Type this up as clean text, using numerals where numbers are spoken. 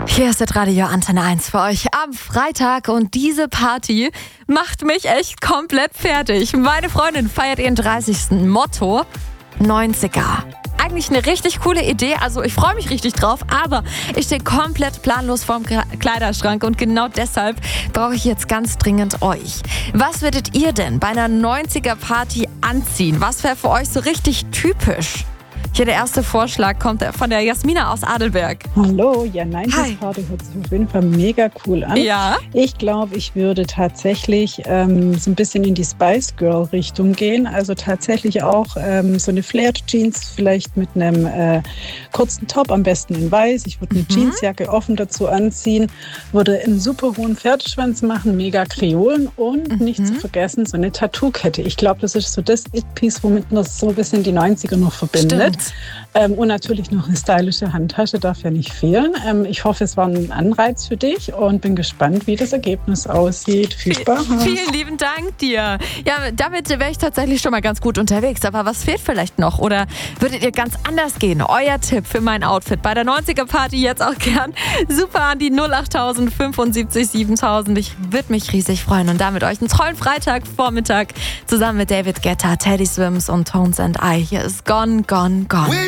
Hier ist das Radio Antenne 1 für euch am Freitag und diese Party macht mich echt komplett fertig. Meine Freundin feiert ihren 30. Motto 90er. Eigentlich eine richtig coole Idee, also ich freue mich richtig drauf, aber ich stehe komplett planlos vorm Kleiderschrank und genau deshalb brauche ich jetzt ganz dringend euch. Was würdet ihr denn bei einer 90er-Party anziehen? Was wäre für euch so richtig typisch? Hier der erste Vorschlag kommt von der Jasmina aus Adelberg. Hallo, ja, 90s-Party hört sich auf jeden Fall mega cool an. Ja. Ich glaube, ich würde tatsächlich so ein bisschen in die Spice Girl-Richtung gehen. Also tatsächlich auch so eine Flared-Jeans, vielleicht mit einem kurzen Top, am besten in weiß. Ich würde eine Jeansjacke offen dazu anziehen, würde einen super hohen Pferdeschwanz machen, mega Kreolen und nicht zu vergessen, so eine Tattoo-Kette. Ich glaube, das ist so das It-Piece, womit man so ein bisschen die 90er noch verbindet. Stimmt. Und natürlich noch eine stylische Handtasche, darf ja nicht fehlen. Ich hoffe, es war ein Anreiz für dich und bin gespannt, wie das Ergebnis aussieht. Viel Spaß. Vielen lieben Dank dir. Ja, damit wäre ich tatsächlich schon mal ganz gut unterwegs. Aber was fehlt vielleicht noch? Oder würdet ihr ganz anders gehen? Euer Tipp für mein Outfit bei der 90er-Party jetzt auch gern. Super an die 08000 75 7000. Ich würde mich riesig freuen und damit euch einen tollen Freitagvormittag zusammen mit David Guetta, Teddy Swims und Tones and I. Hier ist Gone, Gone, Gone.